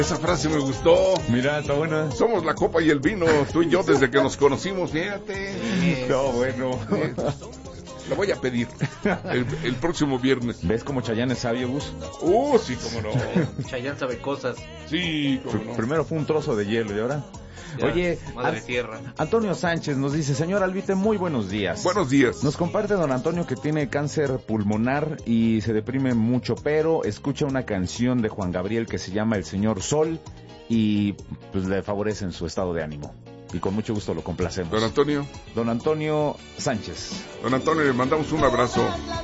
Esa frase me gustó. Mira, está buena. Somos la copa y el vino, tú y yo, desde que nos conocimos, fíjate. No, bueno. La voy a pedir el próximo viernes. ¿Ves cómo Chayanne es sabio, Gus? Sí, cómo no. Chayanne sabe cosas. Sí, cómo no. Primero fue un trozo de hielo y ahora... Ya, Oye, madre tierra. Antonio Sánchez nos dice: señor Albite, muy buenos días. Buenos días. Nos comparte don Antonio que tiene cáncer pulmonar y se deprime mucho, pero escucha una canción de Juan Gabriel que se llama El Señor Sol y pues le favorece en su estado de ánimo. Y con mucho gusto lo complacemos. Don Antonio. Don Antonio Sánchez. Don Antonio, le mandamos un abrazo.